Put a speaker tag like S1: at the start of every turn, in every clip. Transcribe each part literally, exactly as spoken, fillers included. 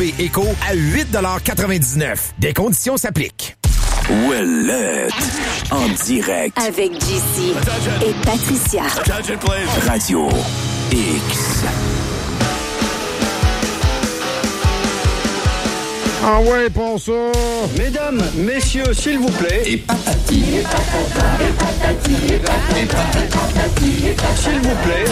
S1: Éco à huit quatre-vingt-dix-neuf. Des conditions s'appliquent.
S2: Ouellette, en direct.
S3: Avec J C et Patricia.
S2: Radio X.
S4: Ah ouais, pour ça.
S5: Mesdames, messieurs, s'il vous plaît.
S2: Et patati.
S5: Et patati. Et patati. S'il vous plaît.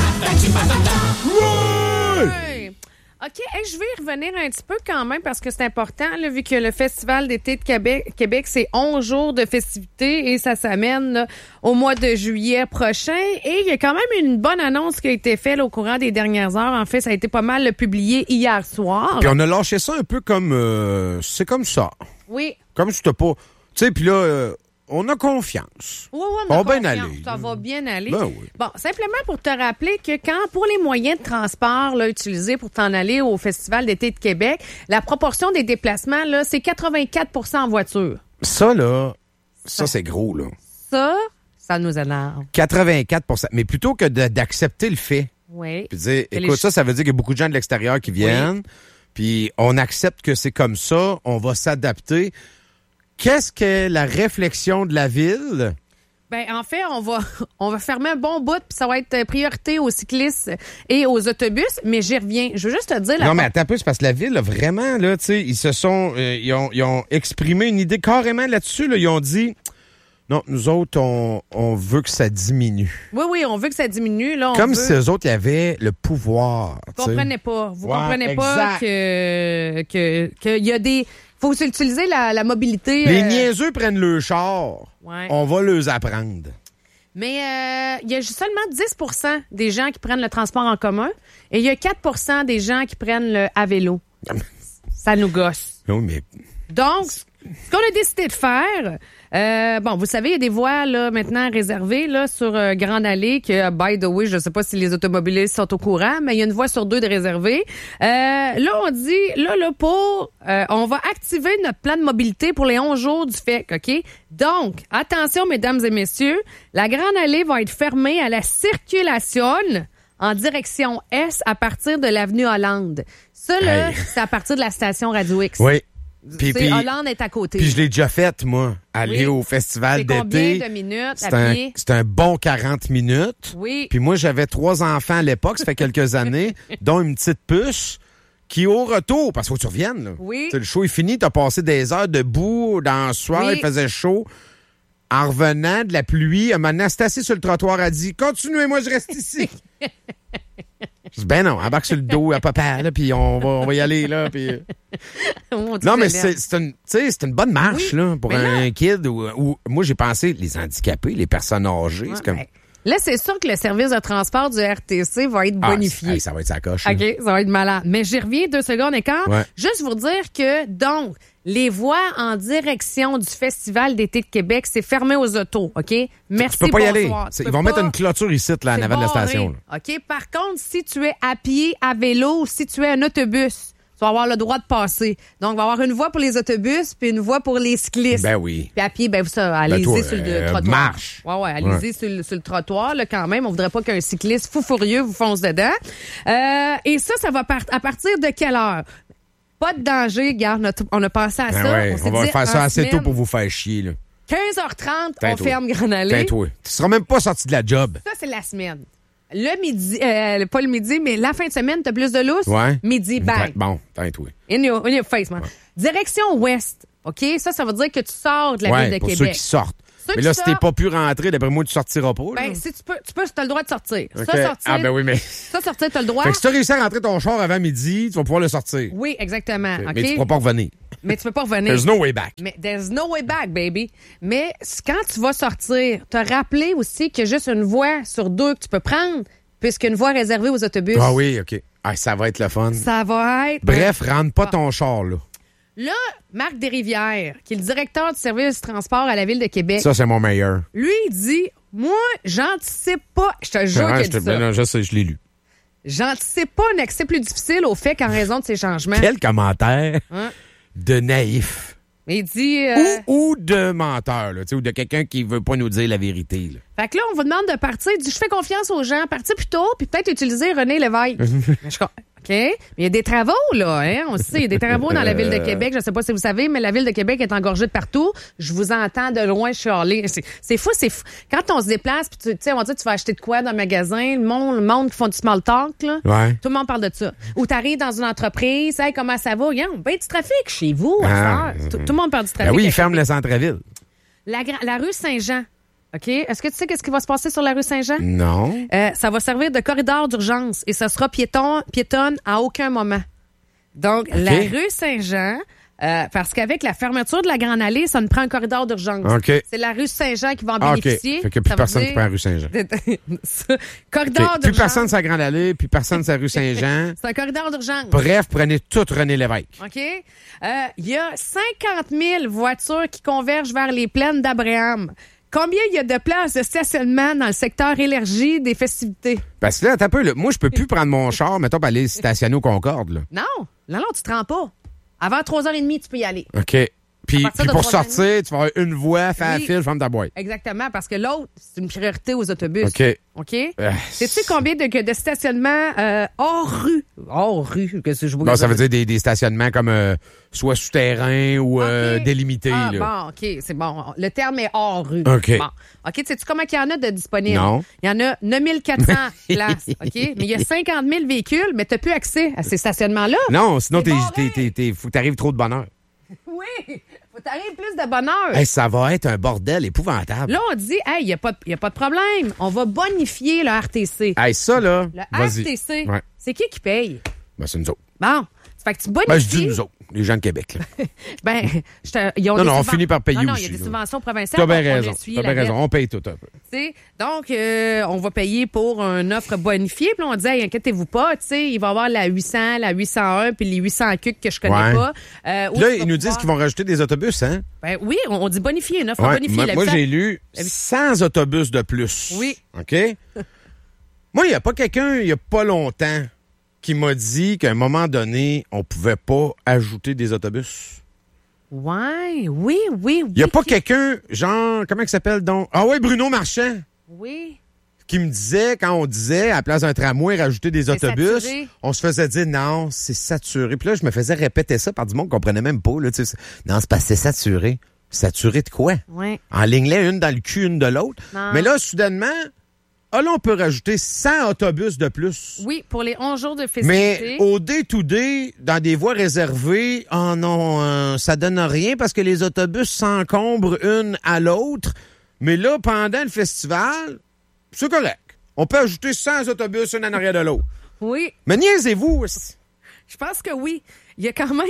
S6: Ouais! OK, hey, je vais y revenir un petit peu quand même parce que c'est important, là, vu que le Festival d'été de Québec, Québec c'est onze jours de festivités et ça s'amène là, au mois de juillet prochain. Et il y a quand même une bonne annonce qui a été faite là, au courant des dernières heures. En fait, ça a été pas mal publié hier soir.
S4: Puis on a lâché ça un peu comme... Euh, c'est comme ça.
S6: Oui.
S4: Comme si t'as pas... Tu sais, puis là... Euh, on a confiance.
S6: Oui, oui, on a
S4: ça va
S6: confiance.
S4: bien aller.
S6: Ça va bien aller.
S4: Ben oui.
S6: Bon, simplement pour te rappeler que quand, pour les moyens de transport là, utilisés pour t'en aller au Festival d'été de Québec, la proportion des déplacements, là, c'est quatre-vingt-quatre pour cent en voiture.
S4: Ça, là, ça, c'est gros, là.
S6: Ça, ça nous énerve.
S4: quatre-vingt-quatre pour cent. Mais plutôt que de, d'accepter le fait,
S6: Oui.
S4: puis dire,
S6: Que
S4: écoute,
S6: les...
S4: ça, ça veut dire qu'il y a beaucoup de gens de l'extérieur qui viennent,
S6: Oui.
S4: puis on accepte que c'est comme ça, on va s'adapter. Qu'est-ce que la réflexion de la ville?
S6: Ben, en fait, on va, on va fermer un bon bout, puis ça va être priorité aux cyclistes et aux autobus, mais j'y reviens. Je veux juste te dire... La
S4: Non, mais attends un peu, c'est parce que la ville, là, vraiment, là, tu sais, ils se sont... Euh, ils, ont, ils ont exprimé une idée carrément là-dessus, là. Ils ont dit... Non, nous autres, on, on veut que ça diminue.
S6: Oui, oui, on veut que ça diminue. Là, on
S4: Comme
S6: veut...
S4: si eux autres, ils avaient le pouvoir.
S6: Vous comprenez pas. Vous
S4: Ouais,
S6: comprenez pas
S4: exact.
S6: que que qu'il y a des... Faut utiliser la, la mobilité...
S4: Les
S6: euh...
S4: niaiseux prennent le char.
S6: Ouais.
S4: On va les apprendre.
S6: Mais euh, il y a seulement dix pour cent des gens qui prennent le transport en commun et il y a quatre pour cent des gens qui prennent le à vélo. Ça nous gosse.
S4: Non, mais...
S6: Donc, ce qu'on a décidé de faire, euh, bon, vous savez, il y a des voies là maintenant réservées là sur euh, Grande Allée que, by the way, je ne sais pas si les automobilistes sont au courant, mais il y a une voie sur deux de réservée. Euh, là, on dit, là, là, pour, euh, on va activer notre plan de mobilité pour les onze jours du F E C, OK? Donc, attention, mesdames et messieurs, la Grande Allée va être fermée à la circulation en direction Est à partir de l'avenue Hollande. Ça, là,
S4: Hey.
S6: c'est à partir de la station Radio X.
S4: Oui. Puis,
S6: C'est
S4: puis,
S6: Hollande est à côté.
S4: puis je l'ai déjà fait, moi, aller
S6: Oui.
S4: au festival
S6: C'est
S4: d'été.
S6: combien de minutes
S4: C'est
S6: à
S4: un,
S6: pied?
S4: c'est un bon quarante minutes.
S6: Oui.
S4: Puis moi, j'avais trois enfants à l'époque, ça fait quelques années, dont une petite puce qui, au retour, parce qu'il faut que tu reviennes, là.
S6: Oui.
S4: Tu sais, le show est fini, t'as passé des heures debout dans le soir,
S6: Oui.
S4: il faisait chaud. En revenant de la pluie, un moment donné, elle s'est assise sur le trottoir, elle a dit « Continuez, moi, je reste ici. » Je dis « Ben non, embarque sur le dos à papa, là, puis on va, on va y aller, là. » puis...
S6: Oh, tu
S4: Non,
S6: te
S4: mais
S6: lèves.
S4: c'est, c'est, une, tu sais, c'est une bonne marche,
S6: Oui,
S4: là, pour
S6: mais
S4: un
S6: là-
S4: kid. Où, où- moi, j'ai pensé, les handicapés, les personnes âgées,
S6: Ouais,
S4: c'est comme...
S6: ben, là, c'est sûr que le service de transport du R T C va être
S4: Ah,
S6: bonifié.
S4: hey, ça va être sa coche. là.
S6: OK, ça va être malade. Mais j'y reviens deux secondes et quart.
S4: Ouais.
S6: Juste vous dire que, donc, les voies en direction du Festival d'été de Québec, c'est fermé aux autos, OK? Merci,
S4: Tu peux pas y aller.
S6: bonsoir. Tu
S4: C'est-
S6: peux
S4: Ils vont
S6: pas-
S4: mettre une clôture ici, là, en
S6: c'est
S4: avant de la
S6: barré,
S4: station. là.
S6: OK? Par contre, si tu es à pied, à vélo, ou si tu es un autobus, tu vas avoir le droit de passer. Donc, il va y avoir une voie pour les autobus puis une voie pour les cyclistes.
S4: Ben oui.
S6: Puis à pied, ben, ça, allez-y
S4: toi,
S6: sur le
S4: euh,
S6: trottoir.
S4: marche.
S6: Ouais, ouais, allez-y
S4: Ouais.
S6: sur, le- sur le trottoir, là, quand même. On voudrait pas qu'un cycliste fou furieux vous fonce dedans. Euh, et ça, ça va part- à partir de quelle heure? Pas de danger, regarde, notre- on a pensé à
S4: Ben
S6: ça.
S4: ouais,
S6: on, s'est
S4: on va
S6: dit,
S4: faire ça
S6: en
S4: assez
S6: semaine,
S4: tôt pour vous faire chier. Là.
S6: quinze heures trente, on
S4: Tain-toi.
S6: ferme Grande Allée.
S4: Tain-toi. Tu seras même pas sorti de la job.
S6: Ça, c'est la semaine. Le midi, euh, pas le midi, mais la fin de semaine, t'as plus de lousse.
S4: Ouais.
S6: Midi, bang.
S4: Bon, tain-toi.
S6: In your, in your face, man. Direction ouest, OK? Ça, ça veut dire que tu sors de la
S4: Ouais,
S6: ville de
S4: pour
S6: Québec.
S4: ceux qui sortent.
S6: Ceux
S4: Mais
S6: qui
S4: là, si t'es
S6: sortent-
S4: pas pu rentrer, d'après moi, tu sortiras pas. là.
S6: Ben, si tu peux, tu peux, t'as le droit de sortir.
S4: OK.
S6: Ça, sortir.
S4: Ah, ben oui, mais.
S6: Ça, sortir, t'as le droit.
S4: Fait que si tu as réussi à rentrer ton char avant midi, tu vas pouvoir le sortir.
S6: Oui, exactement. OK?
S4: Mais tu pourras pas revenir.
S6: Mais tu peux pas revenir.
S4: There's no way back.
S6: Mais there's no way back, baby. Mais c- quand tu vas sortir, t'as rappelé aussi qu'il y a juste une voie sur deux que tu peux prendre, puisqu'une voie réservée aux autobus.
S4: Ah oui, OK. Ah, ça va être le fun.
S6: Ça va être...
S4: Bref, rentre pas ton char, là.
S6: Là, Marc Desrivières, qui est le directeur du service de transport à la Ville de Québec,
S4: Ça, c'est mon meilleur.
S6: lui, il dit, moi, j'anticipe pas, je te jure
S4: Ouais,
S6: qu'il
S4: je,
S6: dit
S4: te-
S6: ça,
S4: non, je sais, je l'ai lu.
S6: j'anticipe pas un accès plus difficile au fait qu'en raison de ces changements.
S4: Quel commentaire
S6: Hein?
S4: de naïf.
S6: Mais il dit... euh,
S4: Ou, ou de menteur, là, tu sais, ou de quelqu'un qui veut pas nous dire la vérité. Là.
S6: Fait que là, on vous demande de partir. Il dit, je fais confiance aux gens. Partir plus tôt, puis peut-être utiliser René Lévesque. Mais je com- OK, Mais il y a des travaux, là, hein? On sait, il y a des travaux dans la ville de Québec. Je ne sais pas si vous savez, mais la ville de Québec est engorgée de partout. Je vous entends de loin chialer. C'est, c'est fou, c'est fou. Quand on se déplace, puis tu sais, on dit tu vas acheter de quoi dans le magasin, le monde, le monde qui font du small talk, là.
S4: Ouais.
S6: Tout le monde parle de ça. Ou t'arrives dans une entreprise, hey, comment ça va? Regarde, ben du trafic chez vous, à
S4: Ah,
S6: cette heure. Tout, tout le monde parle du trafic.
S4: Ben oui,
S6: à
S4: ils ferment
S6: Québec.
S4: le centre-ville.
S6: La, gra- la rue Saint-Jean. OK? Est-ce que tu sais qu'est-ce qui va se passer sur la rue Saint-Jean?
S4: Non.
S6: Euh, ça va servir de corridor d'urgence et ça sera piéton, piétonne à aucun moment. Donc,
S4: OK.
S6: la rue Saint-Jean, euh, parce qu'avec la fermeture de la Grande Allée, ça nous prend un corridor d'urgence.
S4: OK.
S6: C'est la rue Saint-Jean qui va en
S4: Ah, OK.
S6: bénéficier.
S4: Fait que plus
S6: Ça veut
S4: personne
S6: dire-
S4: qui prend la rue Saint-Jean.
S6: Ça. Corridor
S4: OK. Plus
S6: d'urgence.
S4: personne sur la Grande Allée, puis personne sur la rue Saint-Jean.
S6: C'est un corridor d'urgence.
S4: Bref, prenez tout René Lévesque.
S6: OK? Euh, Il y a cinquante mille voitures qui convergent vers les plaines d'Abraham. Combien il y a de places de stationnement dans le secteur élargi des festivités?
S4: Parce que là, t'as un peu, là, moi, je peux plus prendre mon char, mettons, pour aller stationner au Concorde, là.
S6: Non, non, non, tu te rends pas. Avant trois heures trente, tu peux y aller.
S4: OK. Puis,
S6: À partir
S4: puis
S6: de
S4: pour
S6: trois ans
S4: sortir, tu vas avoir une voie, faire
S6: Oui.
S4: la file, ferme ta boîte.
S6: Exactement, parce que l'autre, c'est une priorité aux autobus.
S4: OK.
S6: OK?
S4: Euh,
S6: Sais-tu combien de, de stationnements euh, hors rue? Hors rue, qu'est-ce que je vois?
S4: Bon, ça veut dire des, des stationnements comme euh, soit souterrains ou euh,
S6: OK.
S4: délimités,
S6: Ah,
S4: là.
S6: bon, OK, c'est bon. Le terme est hors rue.
S4: OK.
S6: Bon. OK, sais-tu comment il y en a de disponibles?
S4: Non.
S6: Il y en a neuf mille quatre cents places, OK? Mais il y a cinquante mille véhicules, mais tu n'as plus accès à ces stationnements-là.
S4: Non, sinon,
S6: C'est
S4: t'es,
S6: barré.
S4: t'es, t'es, t'es- faut que t'arrives trop de bonheur.
S6: Oui! Faut t'arriver plus de bonheur.
S4: Hey, ça va être un bordel épouvantable.
S6: Là, on dit, hey, il n'y a, pas de- y a pas de problème. On va bonifier le R T C.
S4: Hey, ça, là,
S6: Le
S4: vas-y.
S6: R T C,
S4: Ouais.
S6: c'est qui qui paye?
S4: Ben, c'est nous autres.
S6: Bon, ça fait que tu bonifies.
S4: Ben, je dis nous autres, les gens de Québec, là.
S6: Ben, je te- ils ont
S4: Non,
S6: des
S4: non, on
S6: subven-
S4: finit par payer
S6: non, non,
S4: aussi,
S6: il y a des
S4: là.
S6: subventions provinciales.
S4: T'as bien
S6: donc on
S4: raison.
S6: essuie
S4: T'as
S6: la
S4: bien raison.
S6: dette,
S4: On paye tout un peu.
S6: tu sais. Donc, euh, on va payer pour une offre bonifiée. Puis là, on dit, hey, inquiétez-vous pas, tu sais, il va y avoir la huit cents, la huit cent un, puis les huit cents Q que je connais
S4: Ouais.
S6: pas. Euh, où
S4: Puis là,
S6: tu vas
S4: ils nous disent
S6: pouvoir-
S4: qu'ils vont rajouter des autobus, hein?
S6: Ben oui, on, on dit bonifier, une offre
S4: Ouais.
S6: bonifiée.
S4: Moi,
S6: La
S4: moi,
S6: huit cents
S4: j'ai lu
S6: La huit-
S4: cent autobus de plus.
S6: Oui.
S4: OK? Moi, il n'y a pas quelqu'un, il n'y a pas longtemps, qui m'a dit qu'à un moment donné, on pouvait pas ajouter des autobus.
S6: Ouais, oui, oui, oui.
S4: Il n'y a pas quelqu'un, genre, comment il s'appelle donc? Ah ouais, Bruno Marchand,
S6: Oui.
S4: qui me disait, quand on disait, à la place d'un tramway, rajouter des
S6: C'est
S4: autobus,
S6: saturé.
S4: on se faisait dire, non, c'est saturé. Puis là, je me faisais répéter ça par du monde qu'on comprenait même pas. Là, tu sais. Non, c'est parce que c'est saturé. Saturé de quoi?
S6: Ouais.
S4: En ligne là, une dans le cul, une de l'autre.
S6: Non.
S4: Mais là, soudainement, ah là, on peut rajouter cent autobus de plus.
S6: Oui, pour les onze jours de
S4: Mais
S6: festivité.
S4: au day-to-day, dans des voies réservées, oh non, euh, ça donne rien parce que les autobus s'encombrent une à l'autre. Mais là, pendant le festival, c'est correct. On peut ajouter cent autobus une en arrière de l'autre.
S6: Oui,
S4: Mais niaisez-vous.
S6: je pense que oui. Il y a quand même...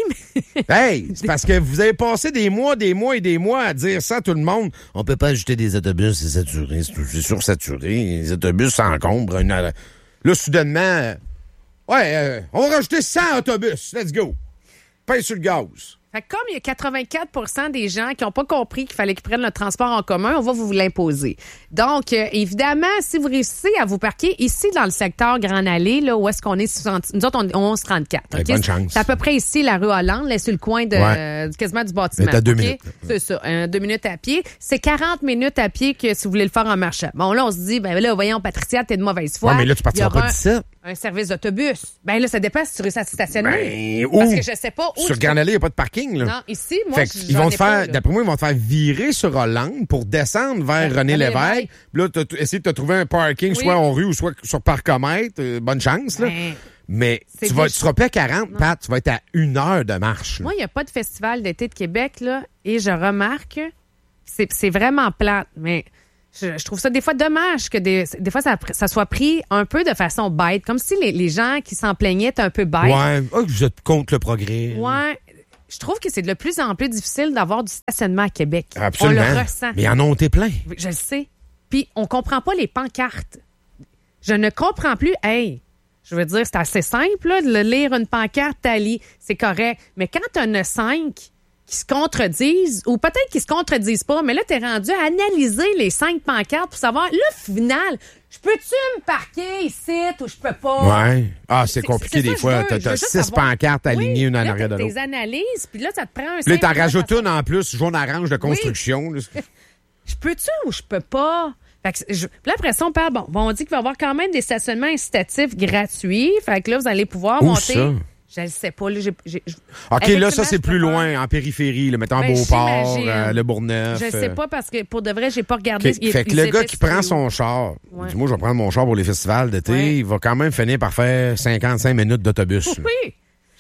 S4: Hey, c'est parce que vous avez passé des mois, des mois et des mois à dire ça à tout le monde. On peut pas ajouter des autobus, c'est saturé, c'est c'est sursaturé. Les autobus s'encombrent. Une à- Là, soudainement, euh, ouais, euh, on va rajouter cent autobus. Let's go. Paye sur le gaz.
S6: Fait que comme il y a quatre-vingt-quatre pour cent des gens qui n'ont pas compris qu'il fallait qu'ils prennent le transport en commun, on va vous l'imposer. Donc, euh, évidemment, si vous réussissez à vous parquer ici dans le secteur Grande Allée, là, où est-ce qu'on est, soixante nous autres, on est onze trente-quatre.
S4: Hey,
S6: OK?
S4: bonne chance.
S6: C'est à peu près ici, la rue Hollande, là, sur le coin de,
S4: Ouais.
S6: euh, quasiment du bâtiment.
S4: Mais t'as deux
S6: OK?
S4: minutes.
S6: C'est ça, euh, deux minutes à pied. C'est quarante minutes à pied que si vous voulez le faire en marchant. Bon, là, on se dit, ben là, voyons, Patricia, t'es de mauvaise foi.
S4: Ouais, mais là, tu
S6: Il y
S4: partiras
S6: aura
S4: pas d'ici.
S6: un service d'autobus. Ben là, ça dépend si tu réussis à te stationner.
S4: Ben, où?
S6: Parce que je sais pas où.
S4: Sur
S6: tu
S4: Grande
S6: peux-
S4: Allée, il n'y a pas de parking, là.
S6: Non, ici, moi,
S4: Fait
S6: je-
S4: qu'ils
S6: j'en
S4: vont
S6: ai
S4: te
S6: pas,
S4: faire,
S6: là.
S4: d'après moi, ils vont te faire virer sur Hollande pour descendre vers René
S6: René
S4: Lévesque.
S6: Lévesque.
S4: Puis là, t'as t- essayer de te trouver un parking,
S6: Oui.
S4: soit en rue ou soit sur parcomètre. Euh, bonne chance, là.
S6: Ben,
S4: Mais
S6: c'est
S4: tu vas,
S6: des-
S4: tu seras pas à quarante, Pat. Tu vas être à une heure de marche. là.
S6: Moi, il n'y a pas de festival d'été de Québec, là, et je remarque, c'est c'est vraiment plate, mais je, je trouve ça des fois dommage que des, des fois ça, ça soit pris un peu de façon bête, comme si les, les gens qui s'en plaignaient étaient un peu bêtes.
S4: Ouais. Ah, vous êtes contre le progrès.
S6: Ouais. Je trouve que c'est de plus en plus difficile d'avoir du stationnement à Québec.
S4: Absolument.
S6: On le ressent.
S4: Mais ils en ont été plein.
S6: Oui, je le sais. Puis, on comprend pas les pancartes. Je ne comprends plus. Hey, je veux dire, c'est assez simple, là, de lire une pancarte, Tali. C'est correct. Mais quand tu en as cinq qui se contredisent, ou peut-être qu'ils se contredisent pas, mais là, tu es rendu à analyser les cinq pancartes pour savoir, là, final, je peux-tu me parquer ici ou je peux pas?
S4: Ouais. Ah, c'est
S6: C'est-
S4: compliqué
S6: c'est ça
S4: des
S6: que je
S4: fois.
S6: veux.
S4: T'as
S6: Je veux
S4: t'as
S6: juste
S4: six
S6: savoir.
S4: pancartes alignées
S6: Oui,
S4: une en
S6: là,
S4: arrière de
S6: t'as
S4: l'autre.
S6: des analyses, puis là, ça te prend un
S4: Puis là, t'en
S6: cinq
S4: rajoutes
S6: minutes à
S4: une en plus, jaune-orange de construction. là.
S6: Je peux-tu ou je peux pas? Fait que je, puis là, après ça, on parle, bon, bon, on dit qu'il va y avoir quand même des stationnements incitatifs gratuits. Fait que là, vous allez pouvoir
S4: Où
S6: monter.
S4: ça?
S6: Je le sais pas. Là, j'ai, j'ai, j'ai,
S4: OK, là, ça, c'est plus loin, en périphérie, là, mettons
S6: Ben,
S4: Beauport,
S6: j'imagine.
S4: euh, le Bourgneuf.
S6: Je
S4: euh.
S6: sais pas parce que pour de vrai, j'ai pas regardé.
S4: OK.
S6: ce qui est-
S4: Fait que
S6: ils
S4: le
S6: étaient
S4: gars qui prend
S6: situés
S4: son char,
S6: Ouais.
S4: dis-moi, je vais prendre mon char pour les festivals d'été,
S6: Ouais.
S4: il va quand même finir par faire cinquante-cinq minutes d'autobus.
S6: où. Oui.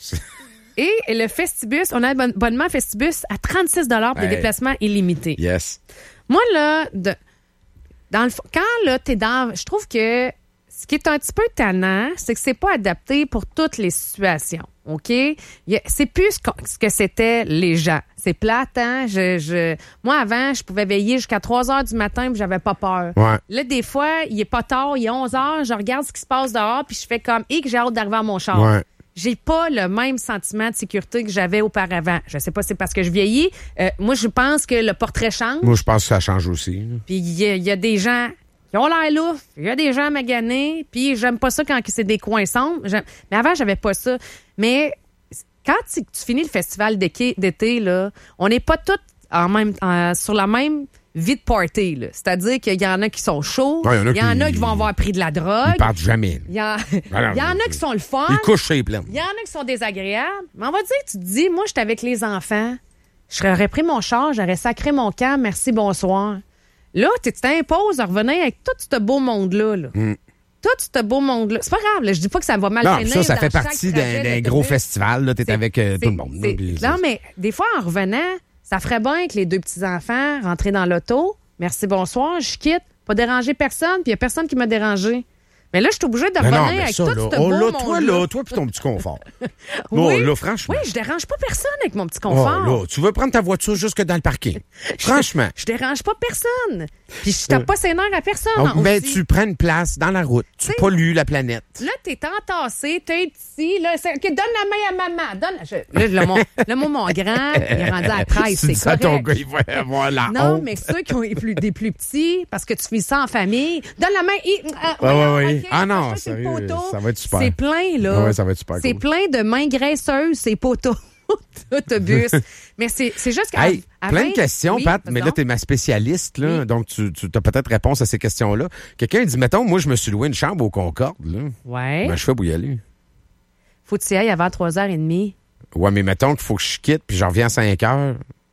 S6: Et le Festibus, on a un abonnement Festibus à trente-six dollars pour des
S4: Ouais.
S6: déplacements illimités.
S4: Yes.
S6: Moi, là, de, dans le fond, quand là, t'es dans. Je trouve que ce qui est un petit peu tannant, c'est que c'est pas adapté pour toutes les situations. OK? Il y a- C'est plus ce qu'on- ce que c'était les gens. C'est plate, hein? Je, je, moi, avant, je pouvais veiller jusqu'à trois heures du matin puis j'avais pas peur.
S4: Ouais.
S6: Là, des fois, il est pas tard, il est onze heures, je regarde ce qui se passe dehors puis je fais comme, et que j'ai hâte d'arriver à mon char.
S4: Ouais.
S6: J'ai pas le même sentiment de sécurité que j'avais auparavant. Je sais pas si c'est parce que je vieillis. Euh, moi, je pense que le portrait change.
S4: Moi, je pense que ça change aussi. là.
S6: Puis il y, a- il y a des gens qui ont l'air louches, il y a des gens maganés, puis j'aime pas ça quand c'est des coins sombres. J'aime- Mais avant, j'avais pas ça. Mais quand tu, tu finis le festival d'été, d'été, là, on n'est pas tous en même, en- sur la même vie de party. là. C'est-à-dire qu'il y en a qui sont chauds,
S4: Ouais,
S6: il y en a qui vont avoir pris de la
S4: Ils
S6: drogue,
S4: partent jamais.
S6: il y, en-
S4: Ah non,
S6: il y en
S4: mais-
S6: a qui sont le fun.
S4: Ils couchent chez les plaines.
S6: Il y en a qui sont désagréables. Mais on va dire, tu te dis, moi, j'étais avec les enfants. J'aurais pris mon char, j'aurais sacré mon camp, merci, bonsoir. Là, tu t'imposes à revenir avec tout ce beau monde-là. Là.
S4: Mm.
S6: Tout ce beau monde-là. C'est pas grave, là, je dis pas que ça va mal
S4: Non,
S6: finir
S4: ça, ça
S6: dans
S4: fait
S6: chaque
S4: partie
S6: trajet
S4: d'un, d'un
S6: de
S4: gros
S6: autobus.
S4: festival. Là, t'es
S6: C'est-
S4: avec euh,
S6: c'est-
S4: tout le monde. là,
S6: c'est-
S4: puis-
S6: Non, mais des fois, en revenant, ça ferait bien que les deux petits-enfants rentraient dans l'auto. Merci, bonsoir, je quitte. Pas déranger personne, puis il y a personne qui m'a dérangé. Mais là, je suis obligée de
S4: Non,
S6: revenir
S4: non, mais
S6: avec
S4: ça,
S6: tout
S4: là,
S6: ce
S4: oh,
S6: beau
S4: là, toi,
S6: monde-là.
S4: là, toi, puis ton petit confort.
S6: Oui.
S4: Là, là, franchement.
S6: Oui, je dérange pas personne avec mon petit
S4: Oh,
S6: confort.
S4: là, tu veux prendre ta voiture jusque dans le parking. Franchement.
S6: Je dérange pas personne. Puis je tape pas ses nerfs à personne.
S4: Donc,
S6: aussi.
S4: ben, tu prends une place dans la route. Tu
S6: T'sais-
S4: pollues la planète.
S6: Là, t'es entassé, t'es ici. Là, c'est- OK, donne la main à maman. Donne. je- là, le, mon, là, moi, mon grand, il est rendu à treize,
S4: Tu
S6: c'est
S4: dis ça à ton
S6: correct.
S4: gars, il va avoir la
S6: Non,
S4: honte.
S6: mais ceux qui ont les plus, des plus petits, parce que tu fais ça en famille, donne la main. Et, ah,
S4: Ouais,
S6: voyons,
S4: ouais, ouais.
S6: OK,
S4: Ah non,
S6: attache-toi sur le
S4: sérieux,
S6: poteau.
S4: ça va être super.
S6: C'est plein, là.
S4: Ouais, ça va être super
S6: C'est
S4: cool.
S6: plein de mains graisseuses, ces poteaux d'autobus. Mais c'est c'est juste qu'à
S4: Hey,
S6: à
S4: plein
S6: vingt
S4: de questions,
S6: oui,
S4: Pat,
S6: vas-y
S4: mais là,
S6: donc.
S4: tu es ma spécialiste, là,
S6: Oui.
S4: donc tu, tu as peut-être réponse à ces questions-là. Quelqu'un dit, mettons, moi, je me suis loué une chambre au Concorde, là.
S6: Ouais.
S4: Ben, je fais pour y aller.
S6: Faut que tu y ailles avant trois heures trente.
S4: Ouais, mais mettons qu'il faut que je quitte, puis je reviens à cinq heures.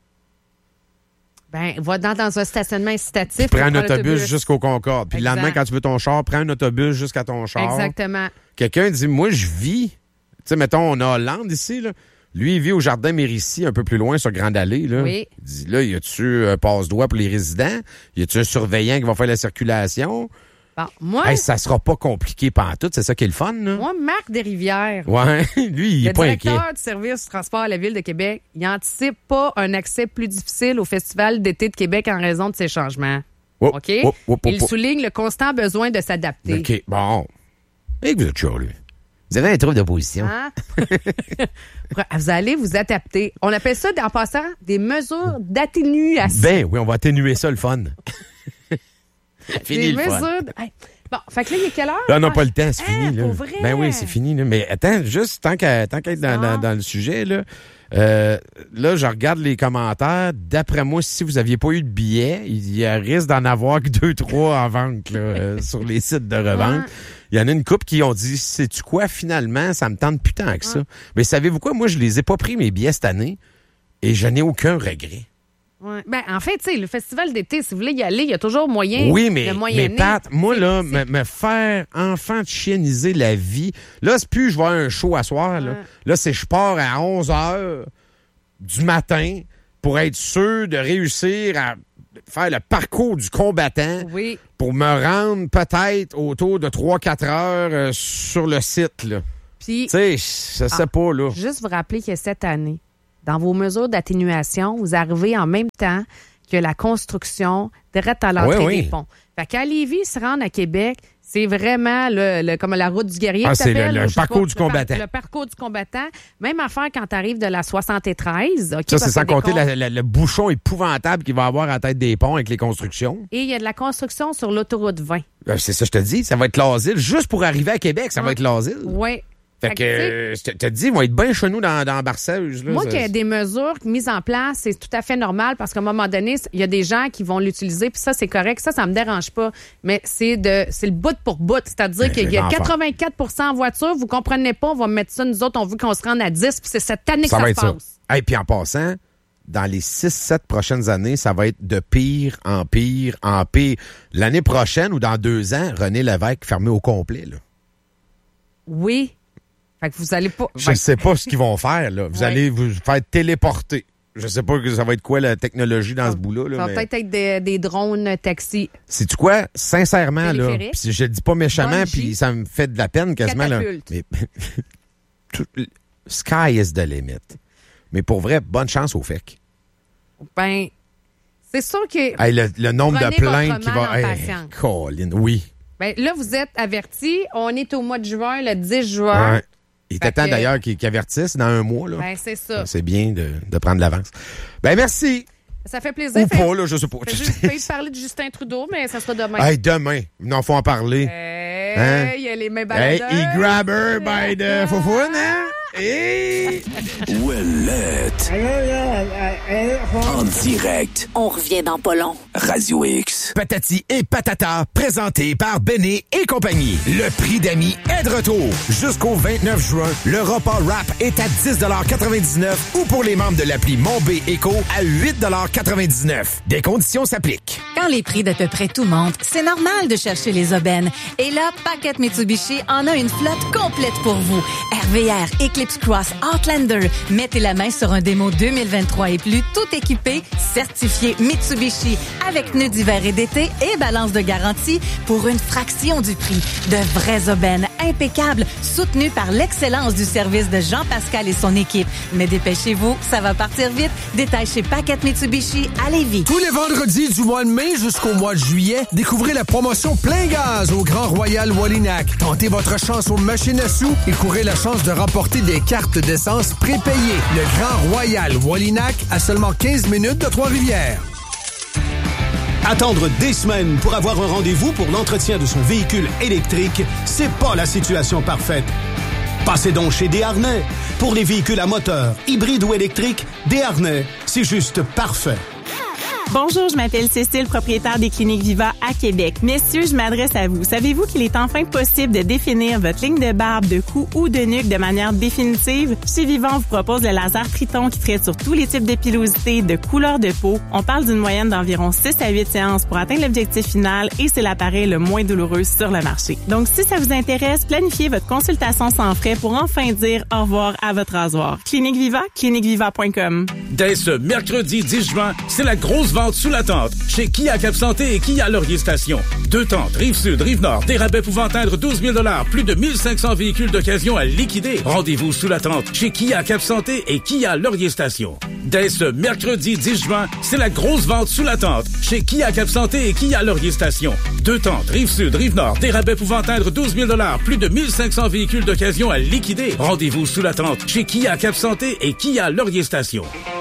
S6: Ben, va dans, dans un stationnement incitatif.
S4: Prends
S6: pour
S4: un
S6: prendre
S4: autobus
S6: l'autobus.
S4: jusqu'au Concorde. Puis le
S6: Exact.
S4: lendemain, quand tu veux ton char, prends un autobus jusqu'à ton char.
S6: Exactement.
S4: Quelqu'un dit, moi, je vis. Tu sais, mettons, on a Hollande ici, là. Lui, il vit au Jardin Mérici, un peu plus loin, sur Grande Allée, là.
S6: Oui.
S4: Il dit, là, y a-tu un passe-doigt pour les résidents? Y a-tu un surveillant qui va faire la circulation?
S6: Bon, moi,
S4: Hey, ça sera pas compliqué pantoute, c'est ça qui est le fun, là.
S6: moi, Marc Desrivières,
S4: Ouais, lui, il est
S6: le
S4: pas inquiet.
S6: directeur du service du transport à la Ville de Québec, il n'anticipe pas un accès plus difficile au Festival d'été de Québec en raison de ces changements.
S4: Oh,
S6: OK?
S4: oh, oh, oh,
S6: Il
S4: oh.
S6: souligne le constant besoin de s'adapter.
S4: OK, bon. Et que vous êtes chaud, lui. Vous avez un trouble d'opposition.
S6: Hein? Vous allez vous adapter. On appelle ça, en passant, des mesures d'atténuation.
S4: Ben oui, on va atténuer ça, le fun. Fini
S6: des
S4: le fun.
S6: mesures. de- Hey, bon, fait que là, il est quelle heure?
S4: Là, on n'a pas le temps, c'est
S6: Hein,
S4: fini. Là.
S6: pour vrai?
S4: Ben oui, c'est fini. Là. Mais attends, juste tant qu'à tant qu'à être dans, dans, dans le sujet, là, euh, là, je regarde les commentaires. D'après moi, si vous n'aviez pas eu de billet, il y a risque d'en avoir que deux, trois en vente là, euh, sur les sites de revente.
S6: Ouais.
S4: Il y en a une couple qui ont dit, sais-tu quoi, finalement, ça me tente plus tant que ça. Mais savez-vous quoi, moi, je les ai pas pris, mes billets, cette année, et je n'ai aucun regret.
S6: Ouais. Ben, en fait, tu sais, le festival d'été, si vous voulez y aller, il y a toujours moyen
S4: Oui, mais,
S6: de
S4: mais
S6: moyenner.
S4: Pat, moi,
S6: C'est-
S4: là,
S6: c'est-
S4: me, me faire enfant de chieniser la vie, là, c'est plus je vais avoir un show à soir, là.
S6: Ouais.
S4: Là, c'est je pars à onze heures du matin pour être sûr de réussir à faire le parcours du combattant
S6: Oui.
S4: pour me rendre peut-être autour de trois quatre heures euh, sur le site, là.
S6: Puis,
S4: Tu sais, je sais
S6: Ah.
S4: pas, là.
S6: juste vous rappeler que cette année, dans vos mesures d'atténuation, vous arrivez en même temps que la construction direct à l'entrée
S4: Oui, oui.
S6: des ponts. Fait qu'à Lévis, se rendre à Québec, c'est vraiment le, le- comme la route du guerrier.
S4: Ah,
S6: que
S4: c'est le-
S6: t'appelles,
S4: le
S6: ou je sais
S4: parcours
S6: pas,
S4: du
S6: le par-
S4: combattant.
S6: Le parcours du combattant. Même affaire quand tu arrives de la soixante-treize. OK,
S4: Ça,
S6: parce
S4: c'est sans
S6: qu'il y a des
S4: compter
S6: con-
S4: la- la- le bouchon épouvantable qu'il va y avoir à la tête des ponts avec les constructions.
S6: Et il y a de la construction sur l'autoroute vingt.
S4: Euh, C'est ça, je te dis. Ça va être l'asile. Juste pour arriver à Québec, ça va
S6: Ouais.
S4: être l'asile.
S6: Oui.
S4: Fait que, euh, je te dis, ils vont être bien chez nous dans, dans Barceuse. Là,
S6: Moi,
S4: ça,
S6: qu'il y ait des mesures mises en place, c'est tout à fait normal parce qu'à un moment donné, il y a des gens qui vont l'utiliser, puis ça, c'est correct. Ça, ça me dérange pas. Mais c'est de, c'est le bout pour bout. C'est-à-dire
S4: Ben,
S6: qu'il y a
S4: l'enfer.
S6: quatre-vingt-quatre pour cent en voiture. Vous comprenez pas, on va mettre ça. Nous autres, on veut qu'on se rende à dix, puis c'est cette année
S4: ça
S6: que
S4: va
S6: ça
S4: être
S6: se
S4: ça.
S6: passe.
S4: Et puis en passant, dans les six sept prochaines années, ça va être de pire en pire en pire. L'année prochaine ou dans deux ans, René Lévesque fermé au complet. Là.
S6: Oui. Fait que vous allez pas.
S4: Je ne sais pas ce qu'ils vont faire. Là. Vous
S6: Ouais.
S4: allez vous faire téléporter. Je sais pas que ça va être quoi la technologie dans ce bout-là. Là,
S6: Ça va
S4: mais...
S6: peut-être être des, des drones taxis.
S4: Sais-tu quoi? Sincèrement, là,
S6: Téléphérique.
S4: pis je le dis pas méchamment,
S6: Bungee.
S4: puis ça me fait de la peine quasiment. Là.
S6: Catapulte.
S4: Mais tout- sky is the limit. Mais pour vrai, bonne chance au F E C.
S6: Ben, c'est sûr que.
S4: Hey, le, le nombre
S6: Prenez
S4: de plaintes
S6: votre
S4: qui
S6: mal en
S4: va... Hey,
S6: patience.
S4: Colin, oui.
S6: Ben, là, vous êtes avertis. On est au mois de juin, le dix juin.
S4: Ouais. Il était
S6: Fait
S4: temps
S6: que-
S4: d'ailleurs qu'ils qu'ils avertissent dans un mois. Là.
S6: Ben, c'est ça.
S4: C'est bien de, de prendre l'avance. Ben merci.
S6: Ça fait plaisir.
S4: Ou
S6: Fait-
S4: pas, là, je sais pas.
S6: fait juste- Fait juste parler de Justin Trudeau, mais ça sera demain.
S4: Hey, demain, non, faut en parler.
S6: Hey,
S4: Hein?
S6: il y a les mains
S4: Hey,
S6: baladeurs.
S4: he grab her by the foufoune, hein? Hey!
S2: Ouellette. En direct.
S3: On revient dans pas long.
S2: Radio X.
S1: Patati et Patata, présenté par Béné et compagnie. Le prix d'amis est de retour. Jusqu'au vingt-neuf juin, le repas wrap est à dix quatre-vingt-dix-neuf ou pour les membres de l'appli Mon B Éco à huit quatre-vingt-dix-neuf. Des conditions s'appliquent.
S7: Quand les prix d'à peu près tout montent, c'est normal de chercher les aubaines. Et là, Paquette Mitsubishi en a une flotte complète pour vous. R V R, Eclipse Cross, Outlander. Mettez la main sur un démo deux mille vingt-trois et plus, tout équipé, certifié Mitsubishi, avec pneus d'hiver et d'été et balance de garantie pour une fraction du prix. De vraies aubaines impeccables, soutenues par l'excellence du service de Jean-Pascal et son équipe. Mais dépêchez-vous, ça va partir vite. Détail chez Paquette Mitsubishi à Lévis.
S8: Tous les vendredis du mois de mai jusqu'au mois de juillet, découvrez la promotion plein gaz au Grand Royal Wallinac. Tentez votre chance aux machines à sous et courez la chance de remporter des cartes d'essence prépayées. Le Grand Royal Wallinac à seulement quinze minutes de Trois-Rivières.
S9: Attendre des semaines pour avoir un rendez-vous pour l'entretien de son véhicule électrique, c'est pas la situation parfaite. Passez donc chez Desharnais. Pour les véhicules à moteur, hybride ou électrique, Desharnais, c'est juste parfait.
S10: Bonjour, je m'appelle Cécile, propriétaire des Cliniques Viva à Québec. Messieurs, je m'adresse à vous. Savez-vous qu'il est enfin possible de définir votre ligne de barbe, de cou ou de nuque de manière définitive? Chez Viva, on vous propose le laser Triton qui traite sur tous les types de pilosité, de couleur de peau. On parle d'une moyenne d'environ six à huit séances pour atteindre l'objectif final et c'est l'appareil le moins douloureux sur le marché. Donc, si ça vous intéresse, planifiez votre consultation sans frais pour enfin dire au revoir à votre rasoir. Clinique Viva, clinique viva point com.
S11: Dès ce mercredi dix juin, c'est la grosse vente sous la tente chez Kia Cap Santé et Kia Laurier Station. Deux tentes, Rive-Sud, Rive-Nord, des rabais pouvant atteindre douze mille dollars, plus de mille cinq cents véhicules d'occasion à liquider. Rendez-vous sous la tente chez Kia Cap Santé et Kia Laurier Station. Dès ce mercredi dix juin, c'est la grosse vente sous la tente chez Kia Cap Santé et Kia Laurier Station. Deux tentes, Rive-Sud, Rive-Nord, des rabais pouvant atteindre douze mille dollars, plus de mille cinq cents véhicules d'occasion à liquider. Rendez-vous sous la tente chez Kia Cap Santé et Kia Laurier Station.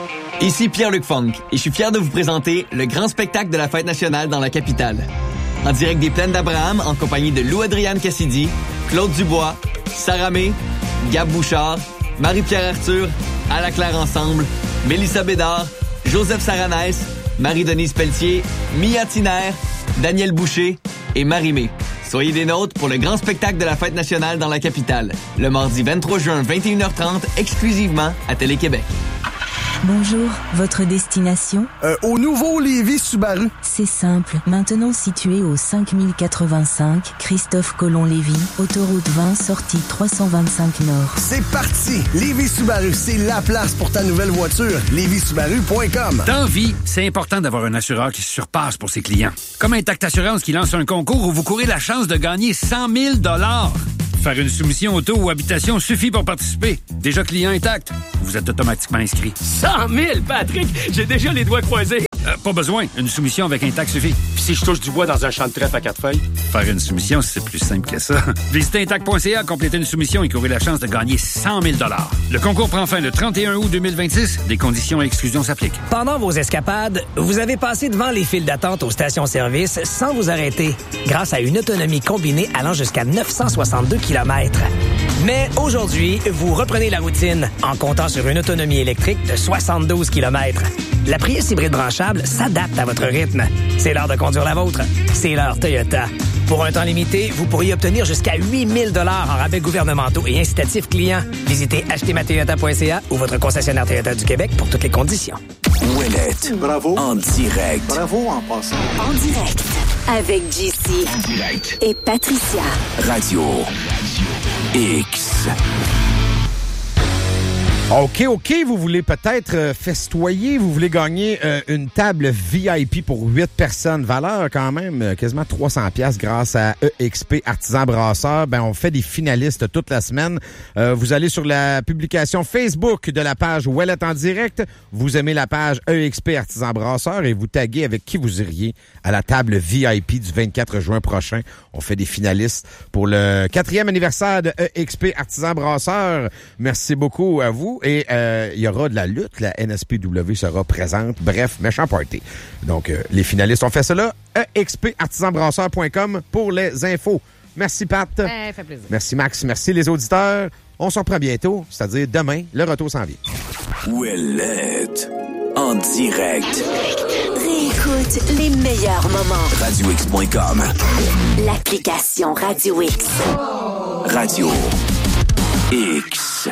S12: Ici Pierre-Luc Funk et je suis fier de vous présenter le grand spectacle de la Fête nationale dans la capitale. En direct des Plaines d'Abraham, en compagnie de Lou-Adrienne Cassidy, Claude Dubois, Sarah May, Gab Bouchard, Marie-Pierre Arthur, À la Claire Ensemble, Mélissa Bédard, Joseph Saranès, Marie-Denise Pelletier, Mia Tiner, Daniel Boucher et Marie-Mé. Soyez des nôtres pour le grand spectacle de la Fête nationale dans la capitale, le mardi vingt-trois juin, vingt et une heures trente, exclusivement à Télé-Québec.
S13: Bonjour, votre destination?
S8: Euh, au nouveau Lévis Subaru.
S13: C'est simple. Maintenant situé au cinq mille quatre-vingt-cinq, Christophe Colomb-Lévis, autoroute vingt, sortie trois cent vingt-cinq Nord.
S8: C'est parti! Lévis Subaru, c'est la place pour ta nouvelle voiture. lévis subaru point com.
S14: Dans vie, c'est important d'avoir un assureur qui se surpasse pour ses clients. Comme Intact Assurance qui lance un concours où vous courez la chance de gagner cent mille dollars. Faire une soumission auto ou habitation suffit pour participer. Déjà client Intact, vous êtes automatiquement inscrit.
S15: cent mille, Patrick! J'ai déjà les doigts croisés.
S14: Euh, pas besoin, une soumission avec Intact suffit.
S15: Puis si je touche du bois dans un champ de trèfle à quatre feuilles?
S14: Faire une soumission, c'est plus simple que ça. Visitez intact point c a, complétez une soumission et courez la chance de gagner cent mille dollars. Le concours prend fin le trente et un août deux mille vingt-six. Des conditions et exclusions s'appliquent.
S16: Pendant vos escapades, vous avez passé devant les files d'attente aux stations-service sans vous arrêter, grâce à une autonomie combinée allant jusqu'à neuf cent soixante-deux kilomètres. Mais aujourd'hui, vous reprenez la routine en comptant sur une autonomie électrique de soixante-douze kilomètres. La Prius hybride branchable s'adapte à votre rythme. C'est l'heure de conduire la vôtre. C'est l'heure Toyota. Pour un temps limité, vous pourriez obtenir jusqu'à huit mille dollars en rabais gouvernementaux et incitatifs clients. Visitez acheter ma toyota point c a ou votre concessionnaire Toyota du Québec pour toutes les conditions.
S2: Ouellette. Bravo. En direct.
S3: Bravo en passant. En direct. Avec J C. En direct. Et Patricia.
S2: Radio. X.
S4: OK, OK, vous voulez peut-être euh, festoyer, vous voulez gagner euh, une table V I P pour huit personnes, valeur quand même euh, quasiment trois cents piastres grâce à E X P Artisan Brasseur. Ben on fait des finalistes toute la semaine. Euh, vous allez sur la publication Facebook de la page Ouellette en direct, vous aimez la page E X P Artisan Brasseur et vous taguez avec qui vous iriez à la table V I P du vingt-quatre juin prochain. On fait des finalistes pour le quatrième anniversaire de E X P Artisan Brasseur. Merci beaucoup à vous. Et euh, il y aura de la lutte, la N S P W sera présente. Bref, méchant party. Donc, euh, les finalistes ont fait cela. E X P artisan brasseur point com pour les infos. Merci, Pat.
S6: Ben, fait plaisir.
S4: Merci, Max. Merci, les auditeurs. On se reprend bientôt, c'est-à-dire demain. Le retour s'en vient.
S2: Ouellette. En direct.
S3: Réécoute les meilleurs moments.
S2: radio x point com.
S3: L'application Radio X.
S2: Radio X.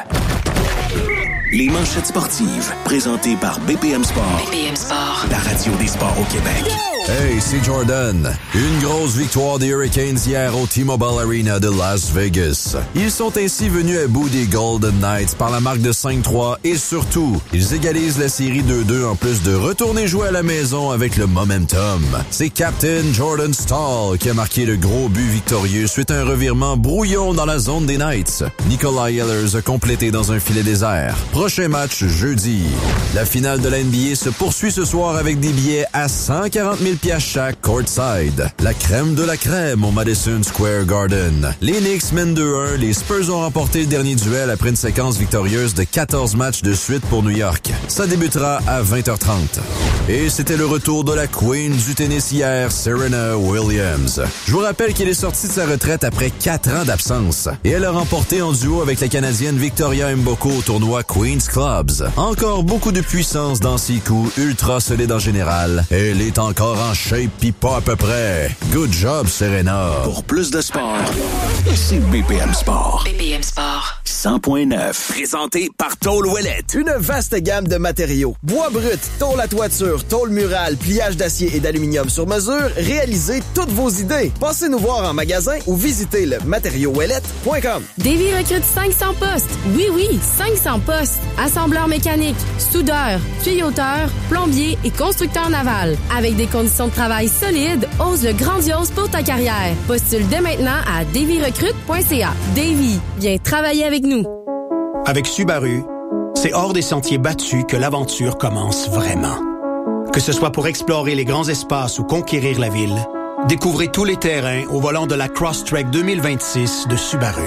S2: Les manchettes sportives, présentées par B P M Sport.
S3: B P M Sport.
S2: La radio des sports au Québec.
S17: Hey, c'est Jordan. Une grosse victoire des Hurricanes hier au T-Mobile Arena de Las Vegas. Ils sont ainsi venus à bout des Golden Knights par la marque de cinq trois et surtout, ils égalisent la série deux deux en plus de retourner jouer à la maison avec le momentum. C'est Captain Jordan Staal qui a marqué le gros but victorieux suite à un revirement brouillon dans la zone des Knights. Nikolai Ehlers a complété dans un filet désert. Prochain match jeudi. La finale de la N B A se poursuit ce soir avec des billets à cent quarante mille piastres chaque courtside. La crème de la crème au Madison Square Garden. Les Knicks mènent deux un. Les Spurs ont remporté le dernier duel après une séquence victorieuse de quatorze matchs de suite pour New York. Ça débutera à vingt heures trente. Et c'était le retour de la Queen du tennis hier, Serena Williams. Je vous rappelle qu'elle est sortie de sa retraite après quatre ans d'absence. Et elle a remporté en duo avec la Canadienne Victoria Mboko au tournoi Queen's Clubs. Encore beaucoup de puissance dans ses coups, ultra solide en général. Elle est encore en shape pis pas à peu près. Good job, Serena.
S2: Pour plus de sport, c'est B P M Sport.
S3: B P M Sport.
S2: cent point neuf. Présenté par Tôle Ouellette.
S18: Une vaste gamme de matériaux. Bois brut, tôle à toiture, tôle murale, pliage d'acier et d'aluminium sur mesure. Réalisez toutes vos idées. Passez nous voir en magasin ou visitez le matériau ouellette point com.
S19: Davy recrute cinq cents postes. Oui, oui, cinq cents postes. Assembleur mécanique, soudeur, tuyauteur, plombier et constructeur naval. Avec des conditions de travail solides, ose le grandiose pour ta carrière. Postule dès maintenant à davy recrute point c a. Davy, viens travailler avec nous.
S9: Avec Subaru, c'est hors des sentiers battus que l'aventure commence vraiment. Que ce soit pour explorer les grands espaces ou conquérir la ville, découvrez tous les terrains au volant de la Crosstrek deux mille vingt-six de Subaru.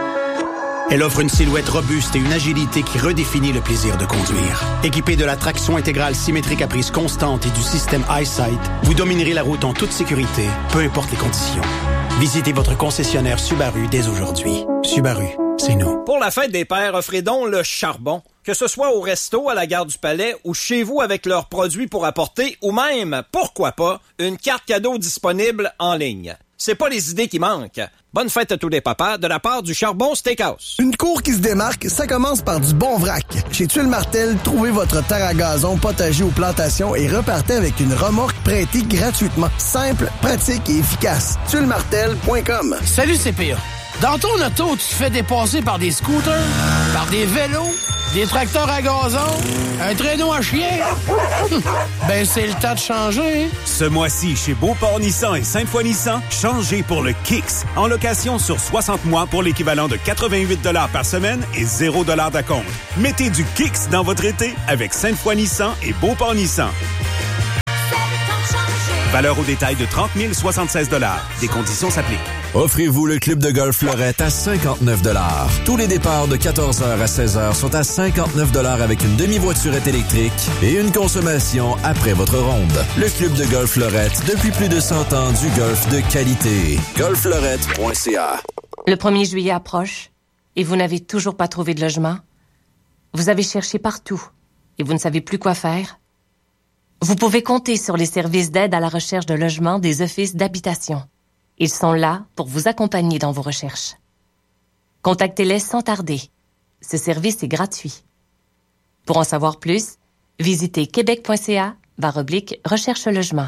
S9: Elle offre une silhouette robuste et une agilité qui redéfinit le plaisir de conduire. Équipée de la traction intégrale symétrique à prise constante et du système EyeSight, vous dominerez la route en toute sécurité, peu importe les conditions. Visitez votre concessionnaire Subaru dès aujourd'hui. Subaru, c'est nous.
S20: Pour la fête des pères, offrez donc le charbon. Que ce soit au resto, à la gare du Palais ou chez vous avec leurs produits pour apporter ou même, pourquoi pas, une carte cadeau disponible en ligne. C'est pas les idées qui manquent. Bonne fête à tous les papas de la part du Charbon Steakhouse.
S18: Une cour qui se démarque, ça commence par du bon vrac. Chez Tuile Martel, trouvez votre terre à gazon, potager ou plantation et repartez avec une remorque prêtée gratuitement. Simple, pratique et efficace. tuile martel point com.
S21: Salut C P A. Dans ton auto, tu te fais dépasser par des scooters, par des vélos, des tracteurs à gazon, un traîneau à chien. Ben, c'est le temps de changer.
S22: Ce mois-ci, chez Beauport Nissan et Sainte-Foy Nissan, changez pour le Kicks. En location sur soixante mois pour l'équivalent de quatre-vingt-huit dollars par semaine et zéro dollars d'acompte. Mettez du Kicks dans votre été avec Sainte-Foy Nissan et Beauport Nissan. Valeur au détail de trente mille soixante-seize dollars. Des conditions s'appliquent.
S17: Offrez-vous le club de golf Fleurette à cinquante-neuf dollars. Tous les départs de quatorze heures à seize heures sont à cinquante-neuf dollars avec une demi-voiturette électrique et une consommation après votre ronde. Le club de golf Fleurette, depuis plus de cent ans, du golf de qualité. golf fleurette point c a.
S1: Le premier juillet approche et vous n'avez toujours pas trouvé de logement? Vous avez cherché partout et vous ne savez plus quoi faire? Vous pouvez compter sur les services d'aide à la recherche de logement des offices d'habitation. Ils sont là pour vous accompagner dans vos recherches. Contactez-les sans tarder. Ce service est gratuit. Pour en savoir plus, visitez québec point c a barre oblique recherche logement.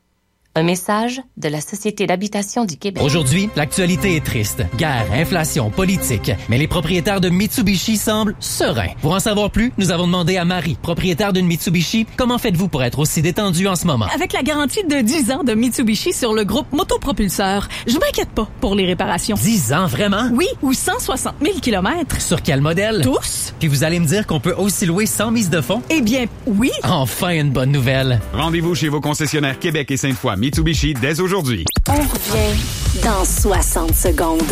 S1: Un message de la Société d'habitation du Québec.
S5: Aujourd'hui, l'actualité est triste. Guerre, inflation, politique. Mais les propriétaires de Mitsubishi semblent sereins. Pour en savoir plus, nous avons demandé à Marie, propriétaire d'une Mitsubishi, comment faites-vous pour être aussi détendu en ce moment?
S23: Avec la garantie de dix ans de Mitsubishi sur le groupe motopropulseur, je m'inquiète pas pour les réparations.
S5: dix ans, vraiment?
S23: Oui, ou cent soixante mille kilomètres.
S5: Sur quel modèle?
S23: Tous.
S5: Puis vous allez me dire qu'on peut aussi louer sans mise de fonds?
S23: Eh bien, oui.
S5: Enfin, une bonne nouvelle.
S24: Rendez-vous chez vos concessionnaires Québec et Sainte-Foy Mitsubishi dès aujourd'hui.
S3: On revient dans soixante secondes.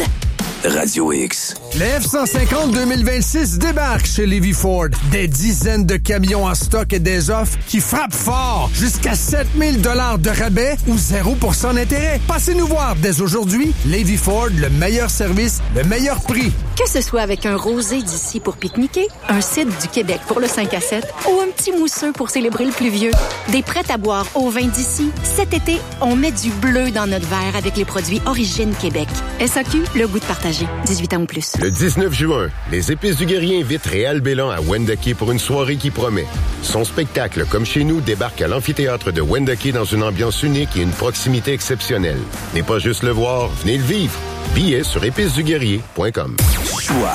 S2: Radio X.
S8: Le F cent cinquante deux mille vingt-six débarque chez Levy Ford. Des dizaines de camions en stock et des offres qui frappent fort. Jusqu'à sept mille dollars de rabais ou zéro pour cent d'intérêt. Passez nous voir dès aujourd'hui. Levy Ford, le meilleur service, le meilleur prix.
S25: Que ce soit avec un rosé d'ici pour pique-niquer, un cidre du Québec pour le cinq à sept ou un petit mousseux pour célébrer le pluvieux, des prêts à boire au vin d'ici, cet été, on met du bleu dans notre verre avec les produits Origine Québec. S A Q, le goût de partager. dix-huit ans ou plus.
S26: Le dix-neuf juin, les Épices du Guerrier invitent Réal Bélan à Wendake pour une soirée qui promet. Son spectacle, comme chez nous, débarque à l'amphithéâtre de Wendake dans une ambiance unique et une proximité exceptionnelle. N'est pas juste le voir, venez le vivre. Billets sur épices du guerrier point com.
S2: Choix.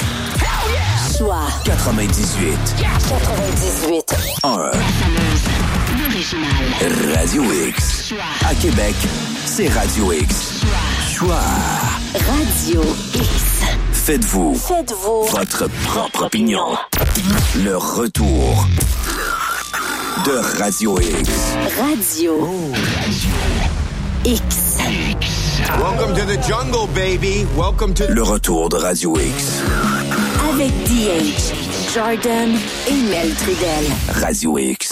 S3: Choix.
S2: quatre-vingt-dix-huit.
S3: quatre-vingt-dix-huit.
S2: un.
S3: L'original.
S2: Radio X. À Québec, c'est Radio X. Choix.
S3: Radio X.
S2: Faites-vous.
S3: Faites-vous.
S2: Votre propre opinion. Le retour de Radio X.
S3: Radio.
S2: Oh.
S3: X.
S27: Welcome to the jungle, baby. Welcome to...
S2: Le retour de Radio X.
S3: Avec D H, Jordan et Mel Trudel.
S2: Radio X.